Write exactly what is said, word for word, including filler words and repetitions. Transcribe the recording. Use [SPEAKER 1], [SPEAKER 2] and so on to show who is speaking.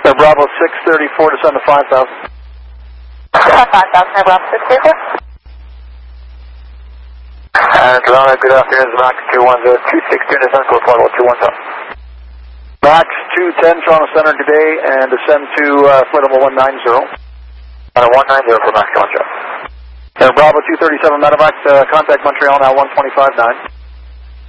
[SPEAKER 1] Uh, Bravo six thirty-four, descend to five thousand.
[SPEAKER 2] five thousand, Bravo six thirty-four.
[SPEAKER 3] Uh, Toronto, good afternoon, this is Max two one zero two six two, descend to Florida two one zero.
[SPEAKER 1] Max two ten, Toronto Center today, and descend to uh, flight level one nine zero.
[SPEAKER 3] Uh, one nine zero for Max two one zero.
[SPEAKER 1] Uh, Bravo two thirty-seven, Medevac, uh, contact Montreal now one twenty-five nine.